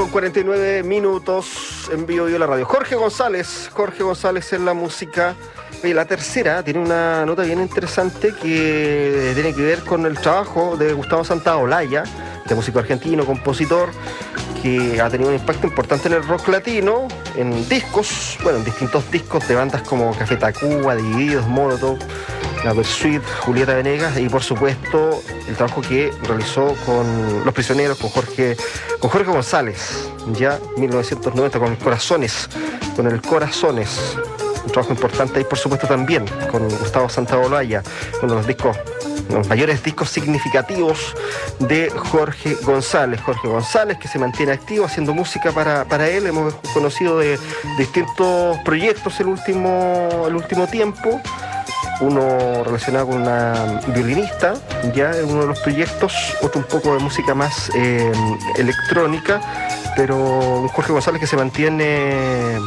8:49 en vivo y la radio. Jorge González en la música. Y la tercera tiene una nota bien interesante que tiene que ver con el trabajo de Gustavo Santaolalla, este músico argentino, compositor, que ha tenido un impacto importante en el rock latino, en discos, en distintos discos de bandas como Café Tacuba, Divididos, Molotov, La Versuit, Julieta Venegas y por supuesto el trabajo que realizó con Los Prisioneros, con Jorge González, ya 1990, con Corazones. Un trabajo importante y por supuesto también con Gustavo Santaolalla, uno de los mayores discos significativos de Jorge González, que se mantiene activo haciendo música para él. Hemos conocido de distintos proyectos el último tiempo. Uno relacionado con una violinista, ya en uno de los proyectos, otro un poco de música más electrónica, pero un Jorge González que se mantiene